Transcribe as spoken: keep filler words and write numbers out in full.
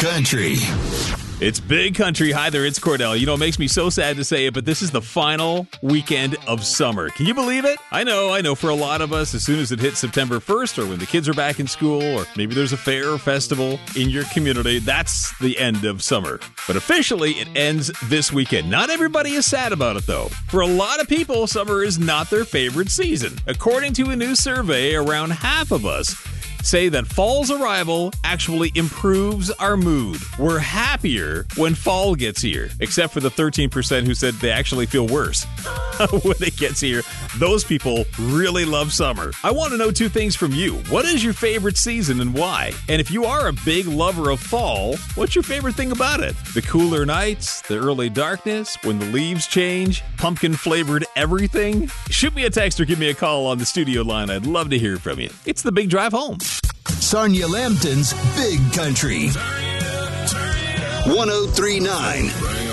Country. It's Big Country. Hi there, it's Cordell. You know, it makes me so sad to say it, but this is the final weekend of summer. Can you believe it? I know, I know for a lot of us, as soon as it hits September first or when the kids are back in school or maybe there's a fair or festival in your community, that's the end of summer. But officially, it ends this weekend. Not everybody is sad about it, though. For a lot of people, summer is not their favorite season. According to a new survey, around half of us say that fall's arrival actually improves our mood. We're happier when fall gets here, except for the thirteen percent who said they actually feel worse when it gets here. Those people really love summer. I want to know two things from you. What is your favorite season and why? And if you are a big lover of fall, what's your favorite thing about it? The cooler nights, the early darkness, when the leaves change, pumpkin-flavored everything? Shoot me a text or give me a call on the studio line. I'd love to hear from you. It's the Big Drive Home. Sarnia Lambton's Big Country. one oh three point nine